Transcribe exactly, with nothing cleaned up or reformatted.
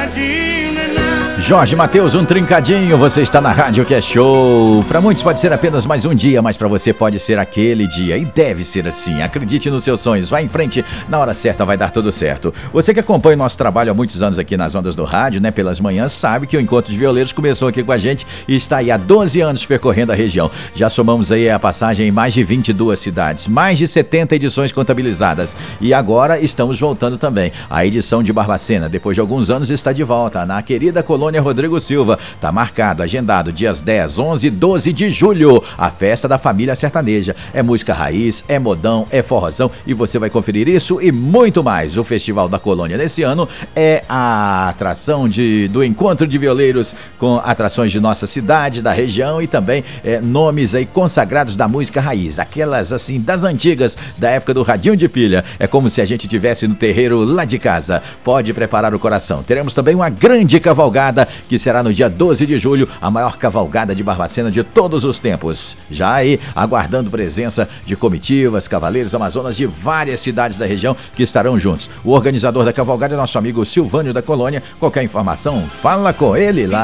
Jorge Mateus, um trincadinho, você está na Rádio Que É Show. Para muitos pode ser apenas mais um dia, mas para você pode ser aquele dia e deve ser assim. Acredite nos seus sonhos, vá em frente, na hora certa vai dar tudo certo. Você que acompanha o nosso trabalho há muitos anos aqui nas ondas do rádio, né, pelas manhãs, sabe que o Encontro de Violeiros começou aqui com a gente e está aí há doze anos percorrendo a região. Já somamos aí a passagem em mais de vinte e duas cidades, mais de setenta edições contabilizadas e agora estamos voltando também. A edição de Barbacena, depois de alguns anos, está de volta na querida colônia Rodrigo Silva. Tá marcado, agendado, dias dez, onze e doze de julho, a festa da família sertaneja. É música raiz, é modão, é forrozão e você vai conferir isso e muito mais. O Festival da Colônia desse ano é a atração de, do Encontro de Violeiros com atrações de nossa cidade, da região e também é, nomes aí consagrados da música raiz, aquelas assim das antigas, da época do radinho de pilha. É como se a gente estivesse no terreiro lá de casa. Pode preparar o coração. Teremos também uma grande cavalgada que será no dia doze de julho, a maior cavalgada de Barbacena de todos os tempos. Já aí, aguardando presença de comitivas, cavaleiros, amazonas de várias cidades da região que estarão juntos. O organizador da cavalgada é nosso amigo Silvânio da Colônia. Qualquer informação, fala com ele lá.